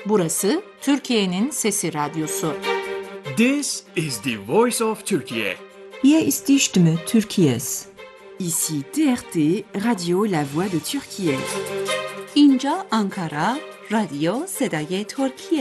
Burası Türkiye'nin Sesi Radyosu. This is the voice of Turkey. Hier ist die Stimme Türkiye's. Ici TRT, Radio La Voix de Türkiye. اینجا آنکارا، رادیو صدای ترکیه.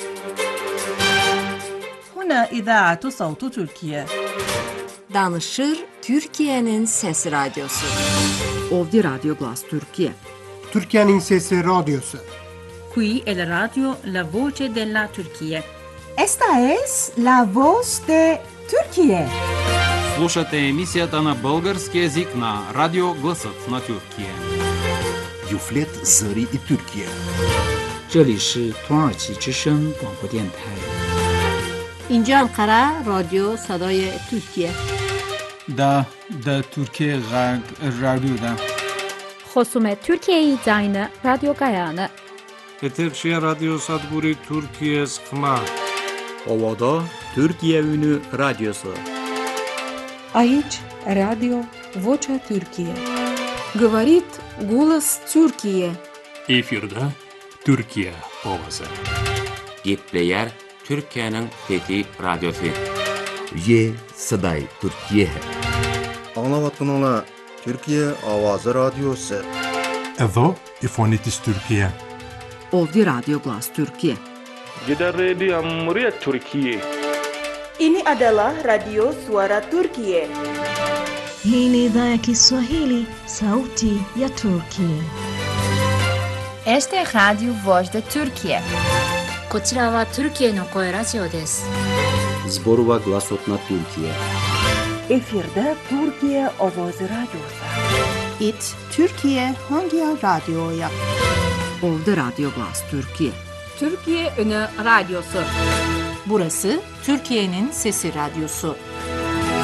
هنا إذاعة صوت تركيا. Danışır Türkiye'nin Sesi Radyosu. Ovdje Radio Glas Türkiye. Türkiye'nin Sesi Radyosu. Qui è la radio La Voce della Turchia. Esta es la voz de Türkiye. Слушате емисията на български език на Радио Гласът на Türkiye. Юфлет Зари и Türkiye. 这里是土耳其之声广播电台。 اینجا انقره رادیو صدای ترکیه. دا ترکیه رادیو دا. خصوم ترکیه زاین رادیو گایانه. Eterşehir Radyo Sadburi Türkiye Sıkma. Ovada Türkiye Ünü Radyosu. Aici Radio Vocea Türkiye. Говорит голос Türkiye. Efirde Türkiye ovası. Gepleyer Türkiye'nin Fethi Radyosu. Ye Saday Türkiye. Anlavatkanlar Türkiye Avazı Radyosu. Edo İfonitis Türkiye. Ovdje Radio Glas Türkiye. Gider Radio Amriyet Türkiye. Ini adalah Radio Suara Turkiye. Hii ni idhaa ya Kiswahili, Sauti ya Turkiye. Este es Radio Voz de Turkiye. こちらはトルキエの声ラジオです。 Zborova Glasot na Türkiye. Efirde Türkiye Ovoz Radyosu. It Türkiye hangi radyoya? Ovdje Radio Glas Türkiye. Türkiye Ünü Radyosu. Burası Türkiye'nin Sesi Radyosu.